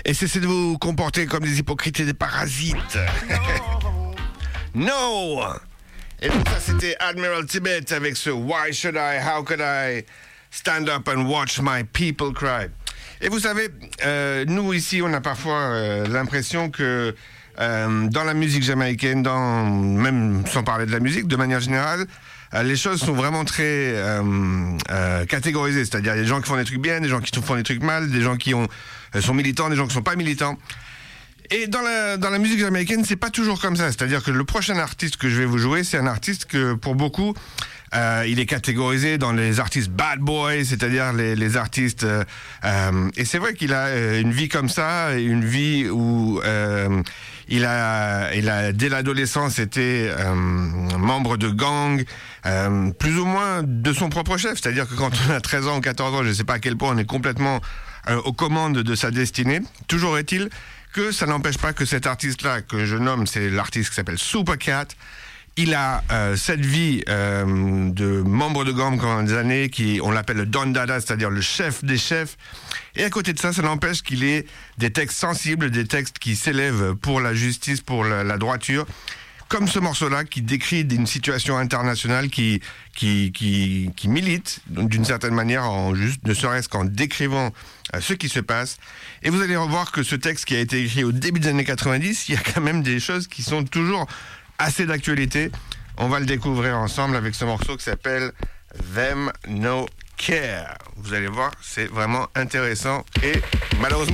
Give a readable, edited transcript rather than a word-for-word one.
et cessez de vous comporter comme des hypocrites et des parasites. No. Et donc ça c'était Admiral Tibet avec ce Why should I, how could I stand up and watch my people cry. Et vous savez, nous ici on a parfois l'impression que dans la musique jamaïcaine, même sans parler de la musique, de manière générale, les choses sont vraiment très catégorisées. C'est-à-dire, il y a des gens qui font des trucs bien, des gens qui font des trucs mal, des gens qui sont militants, des gens qui sont pas militants. Et dans la musique jamaïcaine, c'est pas toujours comme ça. C'est-à-dire que le prochain artiste que je vais vous jouer, c'est un artiste que, pour beaucoup, il est catégorisé dans les artistes bad boys, c'est-à-dire les artistes... et c'est vrai qu'il a une vie comme ça, une vie où il a dès l'adolescence été membre de gang, plus ou moins de son propre chef. C'est-à-dire que quand on a 13 ans ou 14 ans, je ne sais pas à quel point on est complètement aux commandes de sa destinée. Toujours est-il que ça n'empêche pas que cet artiste-là, que je nomme, c'est l'artiste qui s'appelle Supercat. Il a cette vie de membre de gang pendant des années, on l'appelle le Don Dada, c'est-à-dire le chef des chefs. Et à côté de ça, ça n'empêche qu'il ait des textes sensibles, des textes qui s'élèvent pour la justice, pour la droiture, comme ce morceau-là qui décrit une situation internationale qui milite d'une certaine manière, ne serait-ce qu'en décrivant ce qui se passe. Et vous allez revoir que ce texte qui a été écrit au début des années 90, il y a quand même des choses qui sont toujours assez d'actualité. On va le découvrir ensemble avec ce morceau qui s'appelle Them No Care. Vous allez voir, c'est vraiment intéressant et malheureusement